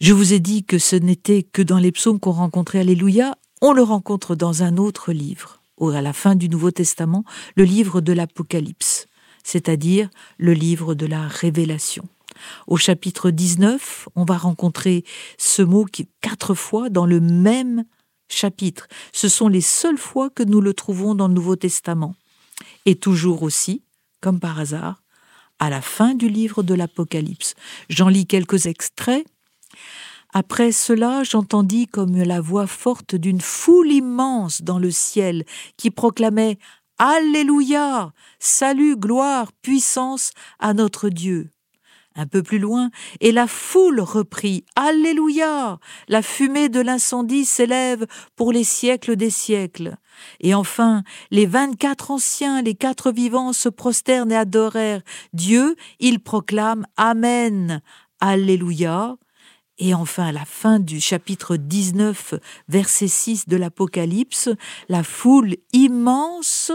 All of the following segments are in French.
Je vous ai dit que ce n'était que dans les psaumes qu'on rencontrait Alléluia. On le rencontre dans un autre livre, à la fin du Nouveau Testament, le livre de l'Apocalypse, c'est-à-dire le livre de la Révélation. Au chapitre 19, on va rencontrer ce mot 4 fois dans le même chapitre. Ce sont les seules fois que nous le trouvons dans le Nouveau Testament. Et toujours aussi, comme par hasard, à la fin du livre de l'Apocalypse. J'en lis quelques extraits. Après cela, j'entendis comme la voix forte d'une foule immense dans le ciel qui proclamait « Alléluia ! Salut, gloire, puissance à notre Dieu !» Un peu plus loin, et la foule reprit « Alléluia ! La fumée de l'incendie s'élève pour les siècles des siècles. » Et enfin, les 24 anciens, les 4 vivants se prosternent et adorèrent Dieu. Ils proclament « Amen ! Alléluia !» Et enfin, à la fin du chapitre 19, verset 6 de l'Apocalypse, la foule immense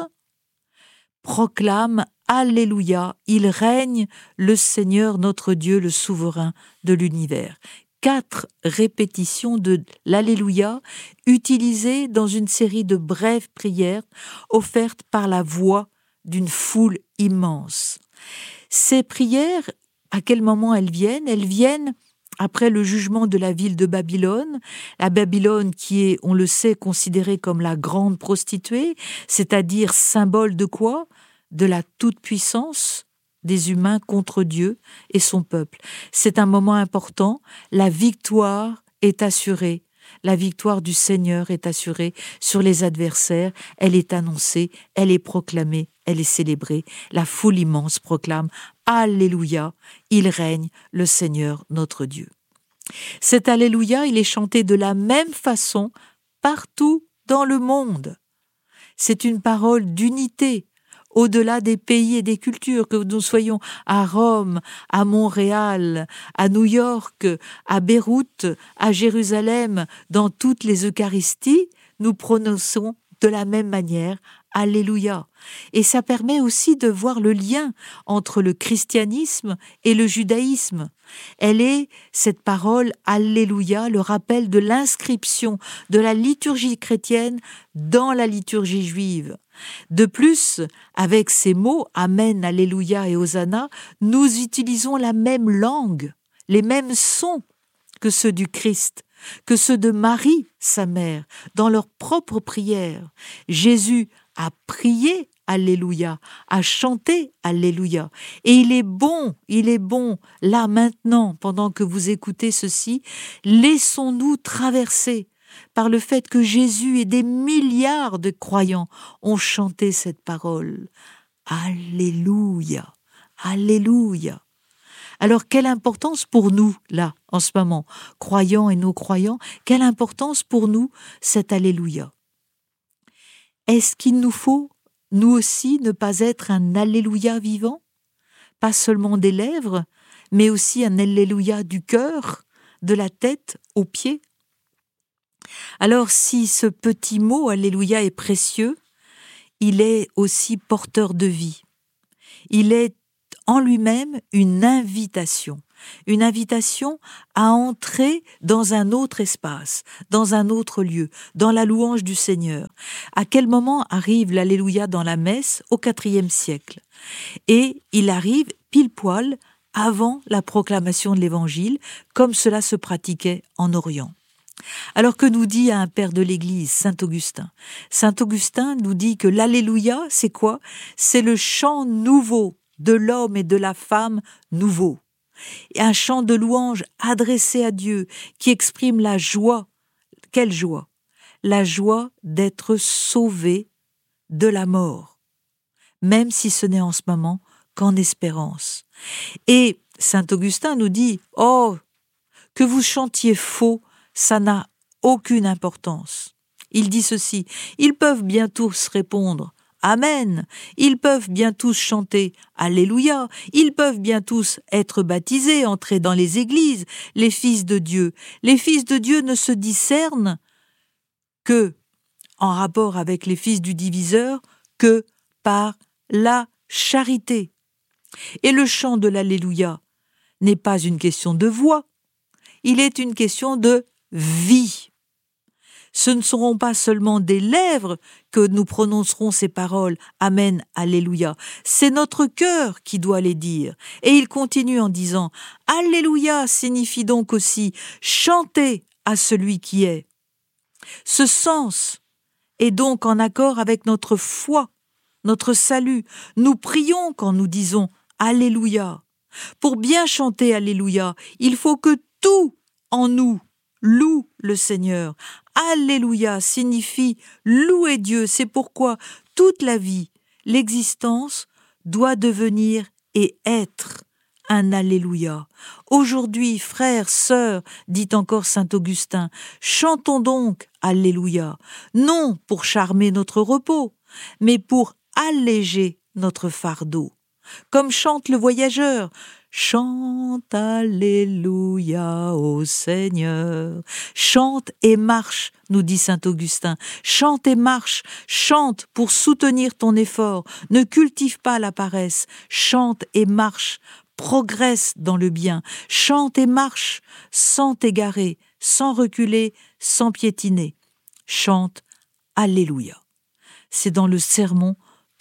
proclame « Alléluia ! Il règne le Seigneur notre Dieu, le souverain de l'univers ». 4 répétitions de l'Alléluia utilisées dans une série de brèves prières offertes par la voix d'une foule immense. Ces prières, à quel moment elles viennent ? Elles viennent après le jugement de la ville de Babylone, la Babylone qui est, on le sait, considérée comme la grande prostituée, c'est-à-dire symbole de quoi ? De la toute-puissance des humains contre Dieu et son peuple. C'est un moment important, la victoire est assurée. La victoire du Seigneur est assurée sur les adversaires, elle est annoncée, elle est proclamée, elle est célébrée. La foule immense proclame « Alléluia, il règne le Seigneur notre Dieu ». Cet Alléluia, il est chanté de la même façon partout dans le monde. C'est une parole d'unité, au-delà des pays et des cultures, que nous soyons à Rome, à Montréal, à New York, à Beyrouth, à Jérusalem, dans toutes les Eucharisties, nous prononçons de la même manière « Alléluia ». Et ça permet aussi de voir le lien entre le christianisme et le judaïsme. Elle est, cette parole « Alléluia », le rappel de l'inscription de la liturgie chrétienne dans la liturgie juive. De plus, avec ces mots « Amen, Alléluia » et « Hosanna », nous utilisons la même langue, les mêmes sons que ceux du Christ, que ceux de Marie, sa mère, dans leur propre prière. Jésus a prié Alléluia, a chanté Alléluia. Et il est bon, là maintenant, pendant que vous écoutez ceci, laissons-nous traverser par le fait que Jésus et des milliards de croyants ont chanté cette parole. Alléluia, Alléluia. Alors, quelle importance pour nous, là, en ce moment, croyants et non-croyants, quelle importance pour nous, cet Alléluia ? Est-ce qu'il nous faut, nous aussi, ne pas être un Alléluia vivant ? Pas seulement des lèvres, mais aussi un Alléluia du cœur, de la tête aux pieds ? Alors, si ce petit mot Alléluia est précieux, il est aussi porteur de vie. Il est en lui-même une invitation à entrer dans un autre espace, dans un autre lieu, dans la louange du Seigneur. À quel moment arrive l'Alléluia dans la messe ? Au IVe siècle. Et il arrive pile poil avant la proclamation de l'Évangile, comme cela se pratiquait en Orient. Alors que nous dit un père de l'Église, saint Augustin ? Saint Augustin nous dit que l'Alléluia, c'est quoi ? C'est le chant nouveau de l'homme et de la femme nouveau. Un chant de louange adressé à Dieu qui exprime la joie. Quelle joie ? La joie d'être sauvé de la mort, même si ce n'est en ce moment qu'en espérance. Et saint Augustin nous dit « Oh, que vous chantiez faux, ça n'a aucune importance. » Il dit ceci, « Ils peuvent bien tous répondre Amen. Ils peuvent bien tous chanter Alléluia. Ils peuvent bien tous être baptisés, entrer dans les églises, les fils de Dieu. Les fils de Dieu ne se discernent que, en rapport avec les fils du diviseur, que par la charité. Et le chant de l'Alléluia n'est pas une question de voix. il est une question de vie. Ce ne seront pas seulement des lèvres que nous prononcerons ces paroles « Amen, Alléluia ». C'est notre cœur qui doit les dire. Et il continue en disant « Alléluia » signifie donc aussi « chanter à celui qui est ». Ce sens est donc en accord avec notre foi, notre salut. Nous prions quand nous disons « Alléluia ». Pour bien chanter « Alléluia », il faut que tout en nous loue le Seigneur. Alléluia signifie louer Dieu. C'est pourquoi toute la vie, l'existence, doit devenir et être un Alléluia. Aujourd'hui, frères, sœurs, dit encore saint Augustin, chantons donc Alléluia, non pour charmer notre repos, mais pour alléger notre fardeau. Comme chante le voyageur, chante Alléluia au Seigneur. Chante et marche, nous dit saint Augustin. Chante et marche, chante pour soutenir ton effort. Ne cultive pas la paresse. Chante et marche, progresse dans le bien. Chante et marche sans t'égarer, sans reculer, sans piétiner. Chante Alléluia. C'est dans le sermon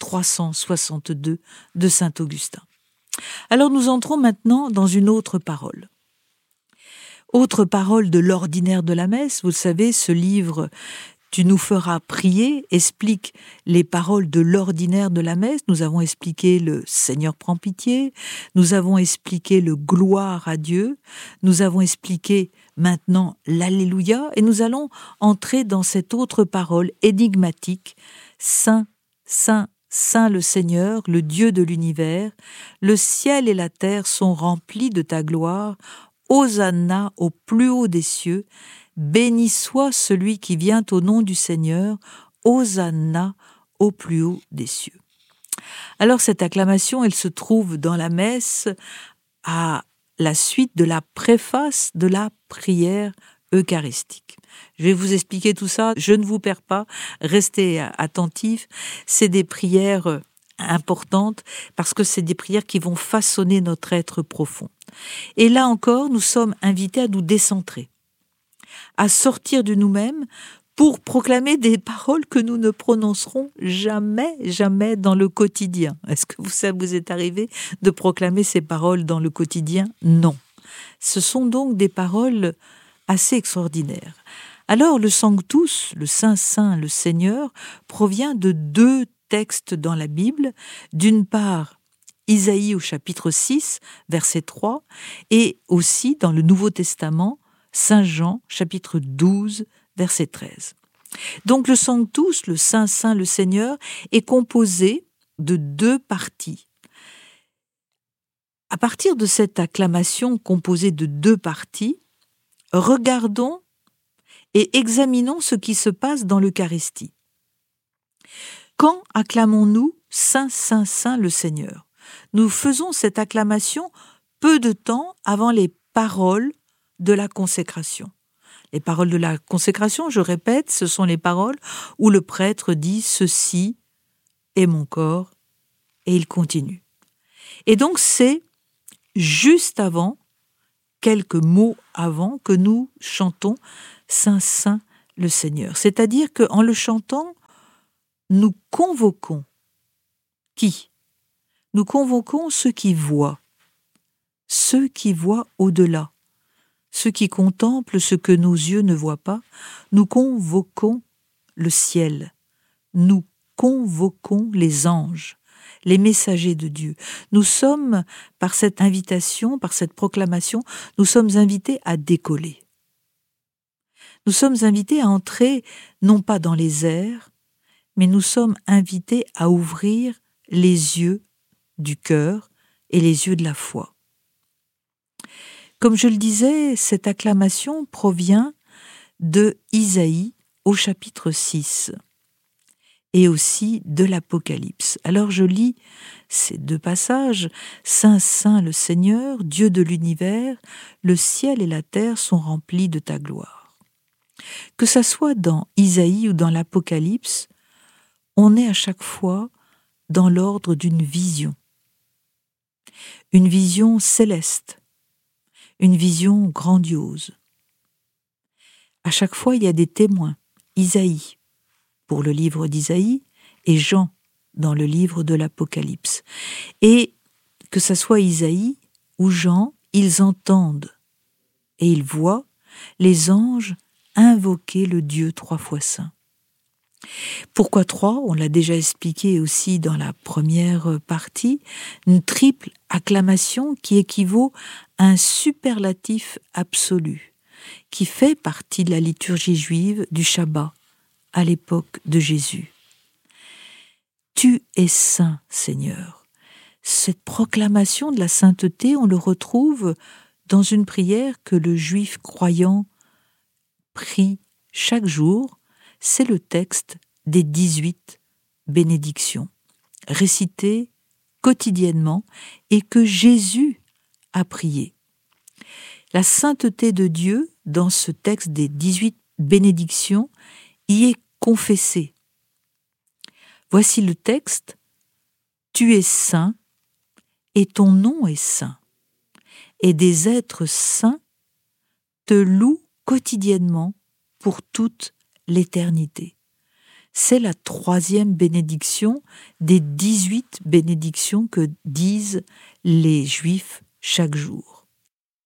362 de saint Augustin. Alors nous entrons maintenant dans une autre parole. Autre parole de l'ordinaire de la messe, vous savez, ce livre « Tu nous feras prier » explique les paroles de l'ordinaire de la messe. Nous avons expliqué le « Seigneur prend pitié », nous avons expliqué le « Gloire à Dieu », nous avons expliqué maintenant l'Alléluia, et nous allons entrer dans cette autre parole énigmatique « Saint, Saint, Saint le Seigneur, le Dieu de l'univers, le ciel et la terre sont remplis de ta gloire. Hosanna au plus haut des cieux. Béni soit celui qui vient au nom du Seigneur. Hosanna au plus haut des cieux. » Alors cette acclamation, elle se trouve dans la messe à la suite de la préface de la prière eucharistique. Je vais vous expliquer tout ça, je ne vous perds pas, restez attentifs. C'est des prières importantes parce que c'est des prières qui vont façonner notre être profond. Et là encore, nous sommes invités à nous décentrer, à sortir de nous-mêmes pour proclamer des paroles que nous ne prononcerons jamais, jamais dans le quotidien. Est-ce que ça vous est arrivé de proclamer ces paroles dans le quotidien? Non. Ce sont donc des paroles assez extraordinaires. Alors le Sanctus, le Saint Saint, le Seigneur, provient de deux textes dans la Bible. D'une part, Isaïe au chapitre 6, verset 3, et aussi dans le Nouveau Testament, Saint Jean, chapitre 12, verset 13. Donc le Sanctus, le Saint Saint, le Seigneur, est composé de deux parties. À partir de cette acclamation composée de deux parties, regardons et examinons ce qui se passe dans l'Eucharistie. Quand acclamons-nous Saint, Saint, Saint le Seigneur? Nous faisons cette acclamation peu de temps avant les paroles de la consécration. Les paroles de la consécration, je répète, ce sont les paroles où le prêtre dit « Ceci est mon corps » et il continue. Et donc c'est juste avant, quelques mots avant, que nous chantons « Saint, Saint le Seigneur ». C'est-à-dire qu'en le chantant, nous convoquons qui? Nous convoquons ceux qui voient au-delà, ceux qui contemplent ce que nos yeux ne voient pas. Nous convoquons le ciel, nous convoquons les anges, les messagers de Dieu. Nous sommes, par cette invitation, par cette proclamation, nous sommes invités à décoller. Nous sommes invités à entrer, non pas dans les airs, mais nous sommes invités à ouvrir les yeux du cœur et les yeux de la foi. Comme je le disais, cette acclamation provient de Isaïe au chapitre 6 et aussi de l'Apocalypse. Alors je lis ces deux passages. « Saint, Saint le Seigneur, Dieu de l'univers, le ciel et la terre sont remplis de ta gloire. » Que ça soit dans Isaïe ou dans l'Apocalypse, on est à chaque fois dans l'ordre d'une vision céleste, une vision grandiose. À chaque fois, il y a des témoins. Isaïe, pour le livre d'Isaïe, et Jean, dans le livre de l'Apocalypse. Et que ça soit Isaïe ou Jean, ils entendent et ils voient les anges invoquer le Dieu 3 fois saint. Pourquoi 3 ? On l'a déjà expliqué aussi dans la première partie, une triple acclamation qui équivaut à un superlatif absolu, qui fait partie de la liturgie juive du Shabbat à l'époque de Jésus. Tu es saint, Seigneur. Cette proclamation de la sainteté, on le retrouve dans une prière que le juif croyant prie chaque jour. C'est le texte des 18 bénédictions, récitées quotidiennement et que Jésus a prié. La sainteté de Dieu, dans ce texte des 18 bénédictions, y est confessée. Voici le texte. Tu es saint et ton nom est saint. Et des êtres saints te louent quotidiennement pour toute l'éternité. C'est la 3e bénédiction des 18 bénédictions que disent les Juifs chaque jour.